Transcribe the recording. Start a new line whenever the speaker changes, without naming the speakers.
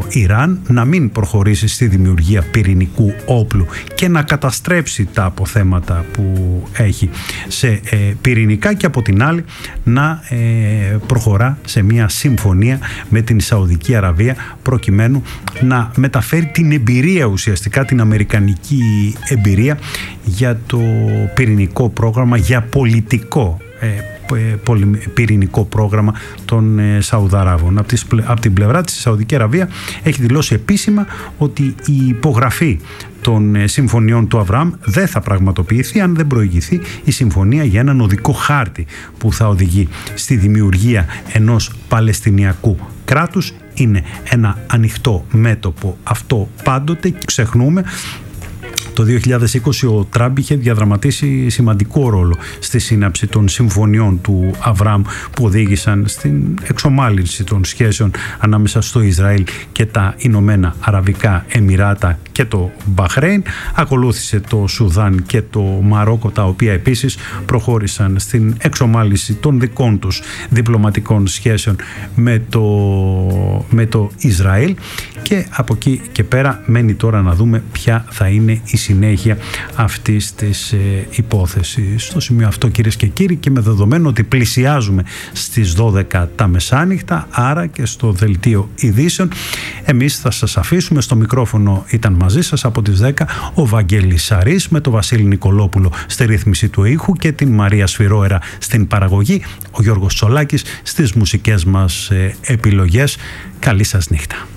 Ιράν να μην προχωρήσει στη δημιουργία πυρηνικού όπλου και να καταστρέψει τα αποθέματα που έχει σε πυρηνικά, και από την άλλη να προχωρά σε μια συμφωνία με την Σαουδική Αραβία προκειμένου να μεταφέρει την εμπειρία, ουσιαστικά την αμερικανική εμπειρία για το πυρηνικό πρόγραμμα, για πολιτικό πυρηνικό πρόγραμμα των Σαουδαράβων. Από την πλευρά της, η Σαουδική Αραβία έχει δηλώσει επίσημα ότι η υπογραφή των συμφωνιών του Αβραάμ δεν θα πραγματοποιηθεί αν δεν προηγηθεί η συμφωνία για έναν οδικό χάρτη που θα οδηγεί στη δημιουργία ενός Παλαιστινιακού κράτους. Είναι ένα ανοιχτό μέτωπο αυτό πάντοτε, και ξεχνούμε το 2020 ο Τραμπ είχε διαδραματίσει σημαντικό ρόλο στη σύναψη των συμφωνιών του Αβραάμ που οδήγησαν στην εξομάλυνση των σχέσεων ανάμεσα στο Ισραήλ και τα Ηνωμένα Αραβικά Εμιράτα και το Μπαχρέιν. Ακολούθησε το Σουδάν και το Μαρόκο, τα οποία επίσης προχώρησαν στην εξομάλυνση των δικών τους διπλωματικών σχέσεων με το Ισραήλ, και από εκεί και πέρα μένει τώρα να δούμε ποια θα είναι η συνέχεια αυτής της υπόθεσης. Στο σημείο αυτό, κυρίες και κύριοι, και με δεδομένο ότι πλησιάζουμε στις 12 τα μεσάνυχτα, άρα και στο δελτίο ειδήσεων, εμείς θα σας αφήσουμε. Στο μικρόφωνο ήταν μαζί σας από τις 10 ο Βαγγέλης Σαρής, με τον Βασίλη Νικολόπουλο στη ρύθμιση του ήχου και την Μαρία Σφυρόερα στην παραγωγή, ο Γιώργος Τσολάκης στις μουσικές μας επιλογές. Καλή σας νύχτα.